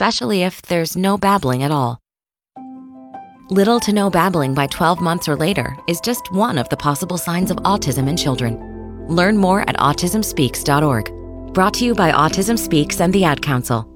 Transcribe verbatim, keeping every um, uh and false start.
especially if there's no babbling at all. Little to no babbling by twelve months or later is just one of the possible signs of autism in children. Learn more at autism speaks dot org. Brought to you by Autism Speaks and the Ad Council.